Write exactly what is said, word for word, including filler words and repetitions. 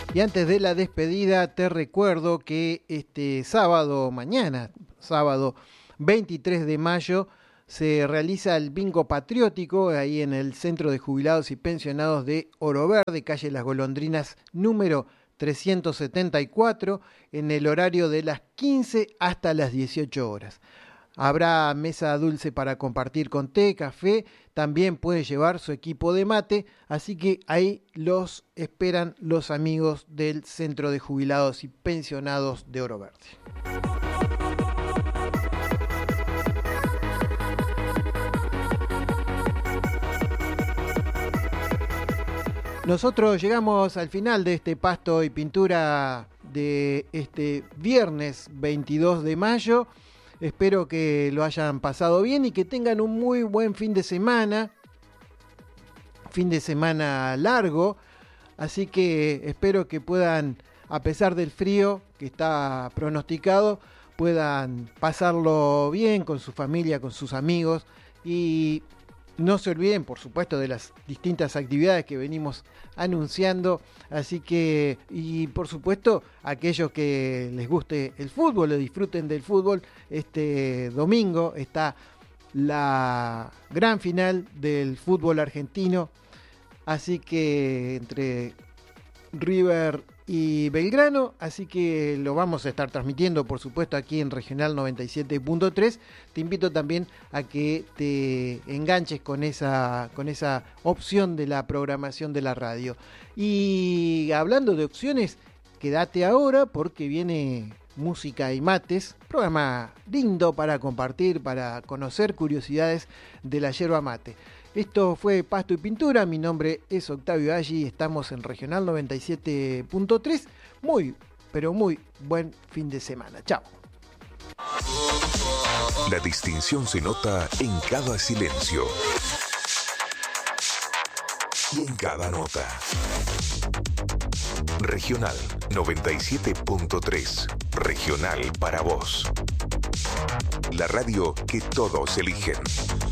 Y antes de la despedida te recuerdo que este sábado, mañana, sábado veintitrés de mayo, se realiza el bingo patriótico ahí en el Centro de Jubilados y Pensionados de Oro Verde, calle Las Golondrinas número trescientos setenta y cuatro, en el horario de las quince hasta las dieciocho horas. Habrá mesa dulce para compartir con té, café, también puede llevar su equipo de mate, así que ahí los esperan los amigos del Centro de Jubilados y Pensionados de Oro Verde. Nosotros llegamos al final de este Pasto y Pintura de este viernes veintidós de mayo. Espero que lo hayan pasado bien y que tengan un muy buen fin de semana. Fin de semana largo. Así que espero que puedan, a pesar del frío que está pronosticado, puedan pasarlo bien con su familia, con sus amigos. Y no se olviden, por supuesto, de las distintas actividades que venimos anunciando. Así que, y por supuesto, aquellos que les guste el fútbol, o disfruten del fútbol, este domingo está la gran final del fútbol argentino. Así que entre River y Belgrano, así que lo vamos a estar transmitiendo, por supuesto, aquí en Regional noventa y siete punto tres. Te invito también a que te enganches con esa, con esa opción de la programación de la radio. Y hablando de opciones, quédate ahora porque viene Música y Mates, programa lindo para compartir, para conocer curiosidades de la yerba mate. Esto fue Pasto y Pintura, mi nombre es Octavio Aggi, estamos en Regional noventa y siete punto tres. Muy, pero muy buen fin de semana. Chao. La distinción se nota en cada silencio y en cada nota. Regional noventa y siete punto tres, regional para vos. La radio que todos eligen.